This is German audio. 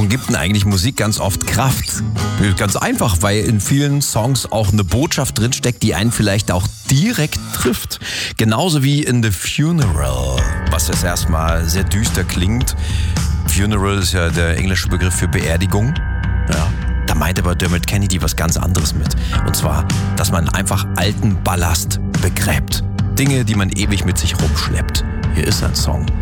Warum gibt denn eigentlich Musik ganz oft Kraft? Ganz einfach, weil in vielen Songs auch eine Botschaft drinsteckt, die einen vielleicht auch direkt trifft. Genauso wie in The Funeral, was jetzt erstmal sehr düster klingt. Funeral ist ja der englische Begriff für Beerdigung. Ja, da meint aber Dermot Kennedy was ganz anderes mit. Und zwar, dass man einfach alten Ballast begräbt. Dinge, die man ewig mit sich rumschleppt. Hier ist ein Song.